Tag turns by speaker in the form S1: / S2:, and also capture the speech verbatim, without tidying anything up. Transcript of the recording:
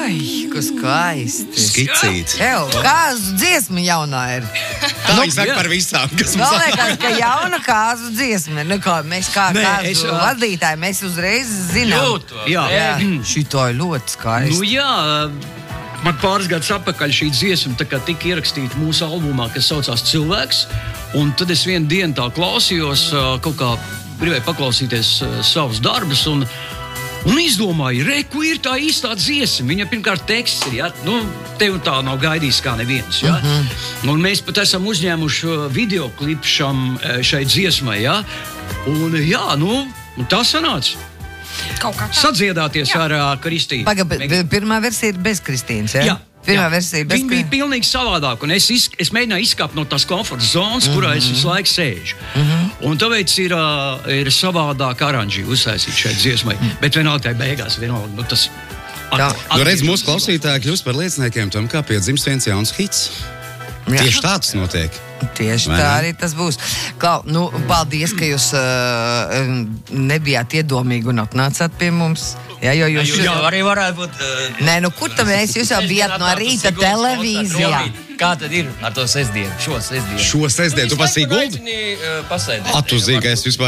S1: Oi, kas skaisti.
S2: Skicīt.
S1: Ew, kāzu dziesma jaunā ir.
S2: Tā viņi saka par visām, kas mums
S1: Man liekas, ka jauna kāzu dziesma. Nu, kā mēs kā
S3: Nē,
S1: kāzu
S3: es-
S1: vadītāji, mēs uzreiz zinām.
S4: Jūtu.
S3: Jā.
S1: Jā, šito ir ļoti skaisti.
S3: Nu jā, man pāris gadus atpakaļ šī dziesma tā kā tika ierakstīta mūsu albumā, kas saucās Cilvēks. Un tad es vienu dienu tā klausījos, ā, kaut kā gribēju paklausīties ā, savus darbus. Un, un izdomāju, re, ko ir tā īstā dziesma. Viņa pirmkārt teksts ir, ja? Nu, tev tā nav gaidījis kā neviens. Ja? Uh -huh. Un mēs pat esam uzņēmuši videoklipu šam, šai dziesmai. Ja? Un jā, nu, un tā sanāca.
S5: Kaut kā tā.
S3: Sadziedāties
S5: Jā.
S3: ar uh, Kristīnu.
S1: Pagaid, pirmā versija ir bez Kristīnas, ja?
S3: Jā.
S1: Pirmā
S3: Jā.
S1: versija bez
S3: Viņa bija pilnīgi savādāka. Es, iz, es mēģināju izkāpt no tās komforta zonas, mm -hmm. kurā es visu laiku sēžu. Mm -hmm. Un tāpēc ir, uh, ir savādāk aranži uztaisīt šai dziesmai. Mm -hmm. Bet vienalga tai beigās, vienalga, nu, tas
S1: Tā.
S2: Nu, redz, mūsu klausītāji kļūst par lieciniekiem tam, kā piedzimst viens jauns hits.
S1: Jā.
S2: Tieši tāds notiek.
S1: Tieši
S2: Vai
S1: tā
S2: ne?
S1: arī tas būs. Klau, nu, paldies, ka jūs uh, nebijāt iedomīgi un atnācāt pie mums. Jā, jo jūs...
S4: Jūs jau arī varētu būt... Uh,
S1: Nē, nu kur tam mēs? Jūs jau bijāt no rīta televīzijā.
S4: Kā tad ir ar to sestdienu, šo sestdienu?
S2: Šo sestdienu tu pasīji guldu?
S4: Aicini, uh, pasēdēt.
S2: A, tu zini, ka es vispār